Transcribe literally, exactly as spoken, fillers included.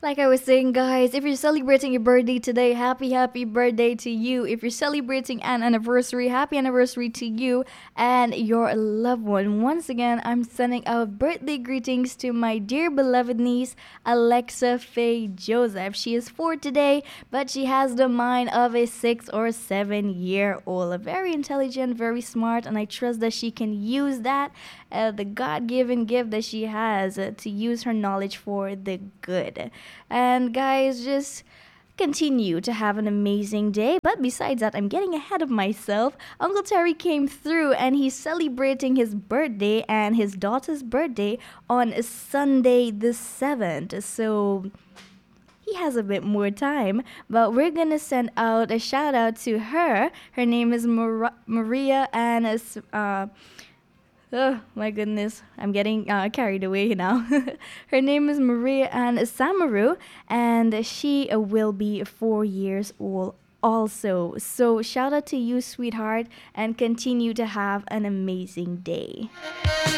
Like I was saying, guys, if you're celebrating your birthday today, happy, happy birthday to you. If you're celebrating an anniversary, happy anniversary to you and your loved one. Once again, I'm sending out birthday greetings to my dear beloved niece, Alexa Faye Joseph. She is four today, but she has the mind of a six or seven year old. Very intelligent, very smart, and I trust that she can use that, uh, the God given gift that she has, uh, to use her knowledge for the good. And guys, just continue to have an amazing day. But besides that, I'm getting ahead of myself. Uncle Terry came through and he's celebrating his birthday and his daughter's birthday on Sunday the seventh. So he has a bit more time, but we're gonna send out a shout out to her. Her name is Mar- Maria, and uh, oh my goodness, I'm getting uh, carried away now. Her name is Maria Ann Samaru, and she uh, will be four years old also. So shout out to you, sweetheart, and continue to have an amazing day.